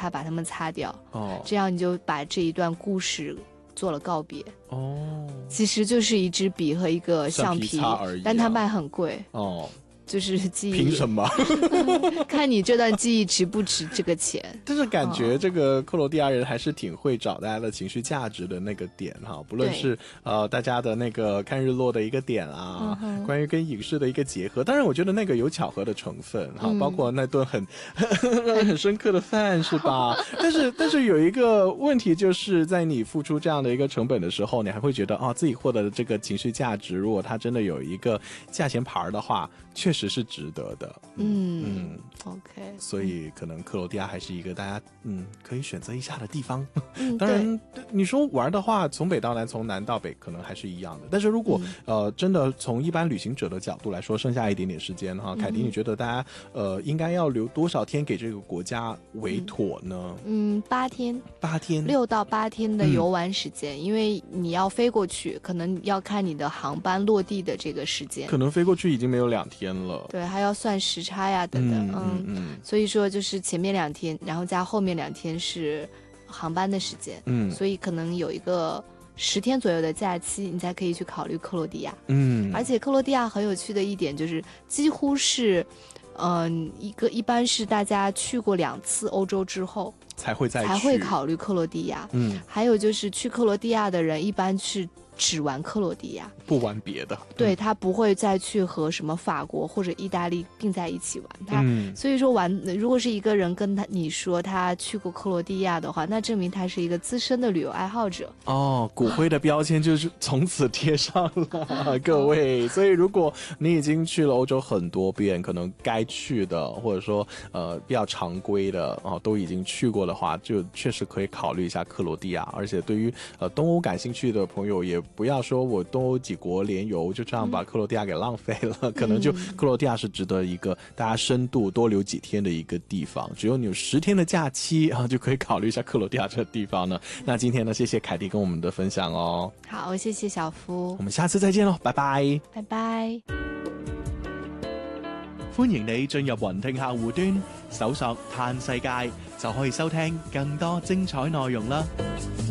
擦把它们擦掉， 哦， 这样你就把这一段故事做了告别。 哦， 其实就是一支笔和一个橡皮， 橡皮擦而已但它卖很贵。 哦， 就是记忆， 凭什么？ 看你这段记忆值不值这个钱。 但是感觉这个克罗地亚人还是挺会找大家的情绪价值的那个点哈，不论是大家的那个看日落的一个点啊，关于跟影视的一个结合，当然我觉得那个有巧合的成分哈，包括那顿让人很深刻的饭是吧？但是有一个问题，就是在你付出这样的一个成本的时候，你还会觉得自己获得的这个情绪价值，如果它真的有一个价钱牌的话，确实是值得的。 OK， 所以可能克罗地亚还是一个大家可以选择一下的地方。当然你说玩的话，从北到南，从南到北可能还是一样的。但是如果真的从一般旅行者的角度来说，剩下一点点时间哈，凯迪，你觉得大家应该要留多少天给这个国家为妥呢 ？8天 ，8天 ，6到8天的游玩时间，因为你要飞过去，可能要看你的航班落地的这个时间， 可能飞过去已经没有2天了。 对，还要算时差呀等等。所以说就是前面2天，然后加后面2天是航班的时间。所以可能有一个10天左右的假期，你才可以去考虑克罗地亚。而且克罗地亚很有趣的一点就是，几乎是，一般是大家去过2次欧洲之后才会考虑克罗地亚。还有就是去克罗地亚的人一般是只玩克罗地亚， 不玩别的。 对，他不会再去和什么法国或者意大利并在一起玩。所以说如果是一个人跟你说他去过克罗地亚的话，那证明他是一个资深的旅游爱好者。 骨灰的标签就是从此贴上了各位。所以如果你已经去了欧洲很多遍，可能该去的或者说比较常规的都已经去过的话，就确实可以考虑一下克罗地亚。而且对于东欧感兴趣的朋友，也不要说我东欧几国联游就这样把克罗地亚给浪费了，可能就克罗地亚是值得一个大家深度多留几天的一个地方。只有你有10天的假期就可以考虑一下克羅地亞這個地方呢。那今天呢，謝謝凱蒂跟我們的分享哦。 好，謝謝小夫， 我們下次再見咯，拜拜。 拜拜。 歡迎你進入雲聽客戶端，搜索嘆世界就可以收聽更多精彩內容啦。